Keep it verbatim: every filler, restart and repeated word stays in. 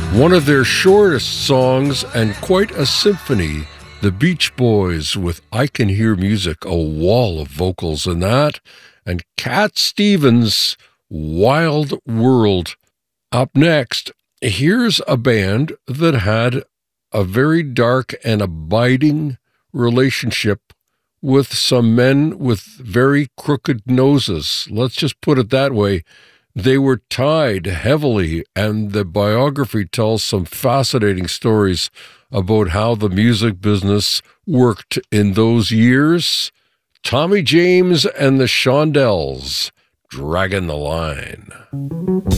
One of their shortest songs and quite a symphony, the Beach Boys with I Can Hear Music, a wall of vocals in that, and Cat Stevens' Wild World. Up next, here's a band that had a very dark and abiding relationship with some men with very crooked noses. Let's just put it that way. They were tied heavily, and the biography tells some fascinating stories about how the music business worked in those years. Tommy James and the Shondells, Dragging the Line.